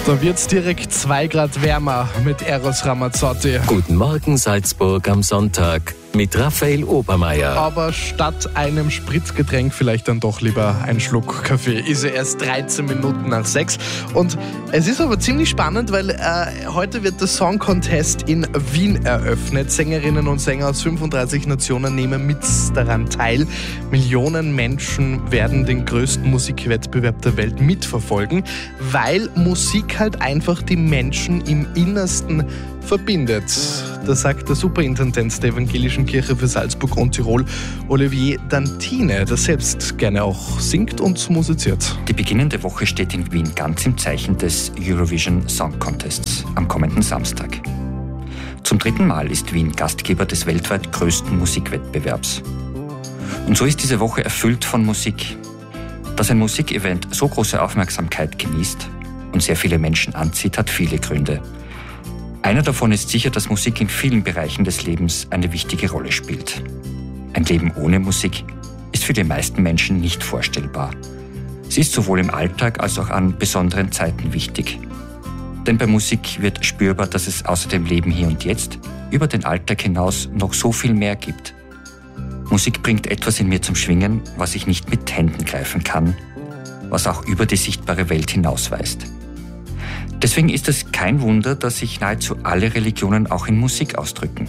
Da wird's direkt 2 Grad wärmer mit Eros Ramazzotti. Guten Morgen Salzburg am Sonntag mit Raphael Obermeier. Aber statt einem Spritzgetränk vielleicht dann doch lieber ein Schluck Kaffee. Ist ja erst 13 Minuten nach 6. Und es ist aber ziemlich spannend, weil heute wird der Song Contest in Wien eröffnet. Sängerinnen und Sänger aus 35 Nationen nehmen mit daran teil. Millionen Menschen werden den größten Musikwettbewerb der Welt mitverfolgen, weil Musik halt einfach die Menschen im Innersten verbindet. Das sagt der Superintendent der Evangelischen Kirche für Salzburg und Tirol, Olivier Dantine, der selbst gerne auch singt und musiziert. Die beginnende Woche steht in Wien ganz im Zeichen des Eurovision Song Contests am kommenden Samstag. Zum 3. Mal ist Wien Gastgeber des weltweit größten Musikwettbewerbs. Und so ist diese Woche erfüllt von Musik. Dass ein Musikevent so große Aufmerksamkeit genießt und sehr viele Menschen anzieht, hat viele Gründe. Einer davon ist sicher, dass Musik in vielen Bereichen des Lebens eine wichtige Rolle spielt. Ein Leben ohne Musik ist für die meisten Menschen nicht vorstellbar. Sie ist sowohl im Alltag als auch an besonderen Zeiten wichtig. Denn bei Musik wird spürbar, dass es außer dem Leben hier und jetzt über den Alltag hinaus noch so viel mehr gibt. Musik bringt etwas in mir zum Schwingen, was ich nicht mit Händen greifen kann, was auch über die sichtbare Welt hinausweist. Deswegen ist es kein Wunder, dass sich nahezu alle Religionen auch in Musik ausdrücken.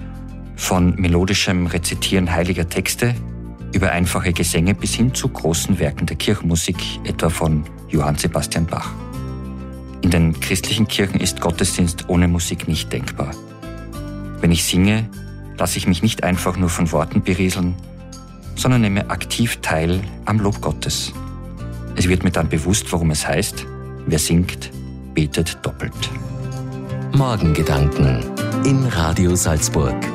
Von melodischem Rezitieren heiliger Texte über einfache Gesänge bis hin zu großen Werken der Kirchenmusik, etwa von Johann Sebastian Bach. In den christlichen Kirchen ist Gottesdienst ohne Musik nicht denkbar. Wenn ich singe, lasse ich mich nicht einfach nur von Worten berieseln, sondern nehme aktiv teil am Lob Gottes. Es wird mir dann bewusst, warum es heißt, wer singt, betet doppelt. Morgengedanken in Radio Salzburg.